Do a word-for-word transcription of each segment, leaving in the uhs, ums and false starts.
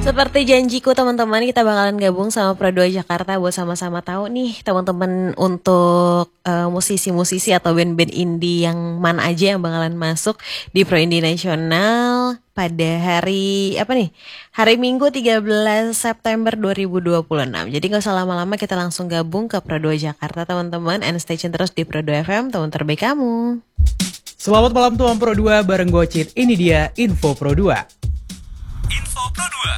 Seperti janjiku teman-teman, kita bakalan gabung sama Pro dua Jakarta buat sama-sama tahu nih teman-teman untuk uh, musisi-musisi atau band-band indie yang mana aja yang bakalan masuk di Pro Indie Nasional pada hari apa nih? Hari Minggu tiga belas September dua ribu dua puluh enam. Jadi gak usah lama-lama, kita langsung gabung ke Pro dua Jakarta teman-teman. And stay tune terus di Pro dua F M, teman terbaik kamu. Selamat malam Tuan Pro dua bareng Gocit. Ini dia Info Pro dua. Info Pro dua.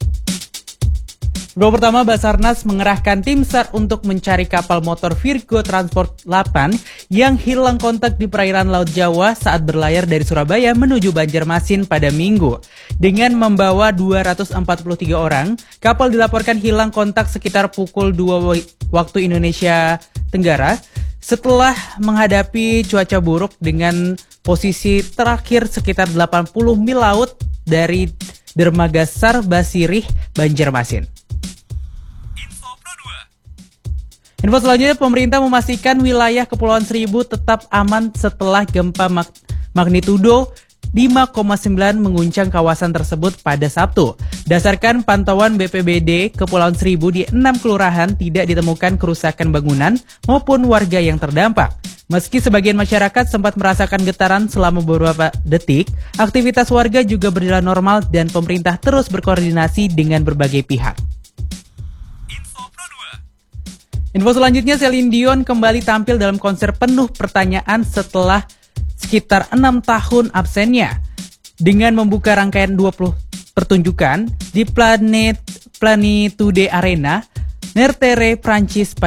Info pertama, Basarnas mengerahkan tim SAR untuk mencari kapal motor Virgo Transport delapan yang hilang kontak di perairan Laut Jawa saat berlayar dari Surabaya menuju Banjarmasin pada Minggu. Dengan membawa dua ratus empat puluh tiga orang, kapal dilaporkan hilang kontak sekitar pukul dua waktu Indonesia Tenggara setelah menghadapi cuaca buruk dengan posisi terakhir sekitar delapan puluh mil laut dari dermaga SAR Basirih, Banjarmasin. Info selanjutnya, pemerintah memastikan wilayah Kepulauan Seribu tetap aman setelah gempa mag- magnitudo lima koma sembilan mengguncang kawasan tersebut pada Sabtu. Berdasarkan pantauan B P B D Kepulauan Seribu, di enam kelurahan tidak ditemukan kerusakan bangunan maupun warga yang terdampak. Meski sebagian masyarakat sempat merasakan getaran selama beberapa detik, aktivitas warga juga berjalan normal dan pemerintah terus berkoordinasi dengan berbagai pihak. Info selanjutnya, Celine Dion kembali tampil dalam konser penuh pertanyaan setelah sekitar enam tahun absennya. Dengan membuka rangkaian dua puluh pertunjukan di Planet Planitude Arena, Nanterre, Prancis pada